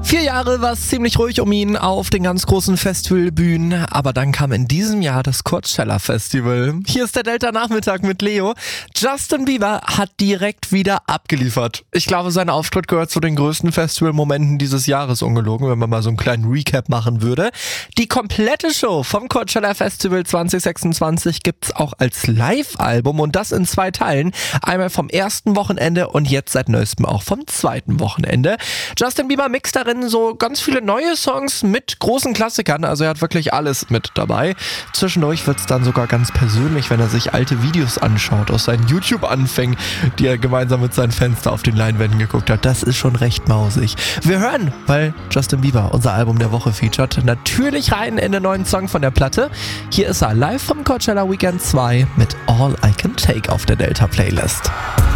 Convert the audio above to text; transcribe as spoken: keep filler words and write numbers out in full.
Vier Jahre war es ziemlich ruhig um ihn auf den ganz großen Festivalbühnen, aber dann kam in diesem Jahr das Coachella Festival. Hier ist der Delta Nachmittag mit Leo. Justin Bieber hat direkt wieder abgeliefert. Ich glaube, sein Auftritt gehört zu den größten Festivalmomenten dieses Jahres, ungelogen, wenn man mal so einen kleinen Recap machen würde. Die komplette Show vom Coachella Festival zwanzig sechsundzwanzig gibt's auch als Live-Album und das in zwei Teilen. Einmal vom ersten Wochenende und jetzt seit neuestem auch vom zweiten Wochenende. Justin Bieber mixt darin so ganz viele neue Songs mit großen Klassikern, also er hat wirklich alles mit dabei. Zwischendurch wird es dann sogar ganz persönlich, wenn er sich alte Videos anschaut aus seinen YouTube-Anfängen, die er gemeinsam mit seinen Fans da auf den Leinwänden geguckt hat. Das ist schon recht mausig. Wir hören, weil Justin Bieber unser Album der Woche featured, natürlich rein in den neuen Song von der Platte. Hier ist er live vom Coachella Weekend zwei mit All I Can Take auf der Delta Playlist.